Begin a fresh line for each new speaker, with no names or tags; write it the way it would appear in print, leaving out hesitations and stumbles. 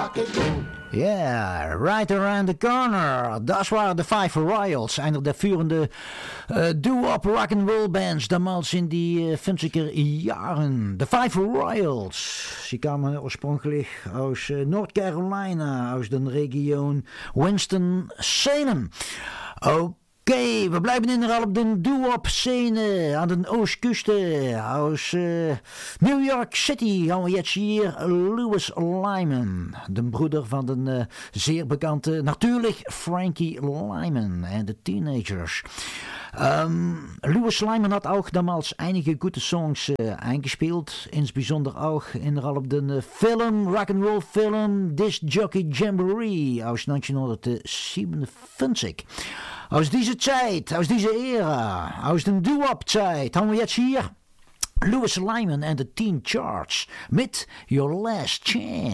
Yeah, right around the corner. Dat waren de Five Royals. Einer der führende doo-wop rock'n'roll bands damals in die 50er Jahren. De Five Royals. Sie kamen oorspronkelijk aus North Carolina, aus de Region Winston-Salem. Oké, we blijven inderdaad op de doo-wop scene aan de oostkust. Aus New York City gaan we jetzt hier Louis Lyman. De broeder van de zeer bekante, natuurlijk Frankie Lyman en de Teenagers. Louis Lyman hat auch damals einige gute Songs eingespielt, insbesondere auch innerhalb op de film, rock'n'roll film Disc Jockey Jamboree aus 1957. Aus dieser Zeit, aus dieser Ära, aus der Doo-Wop-Zeit haben wir jetzt hier Louis Lyman and the Teen Charts mit Your Last Chance.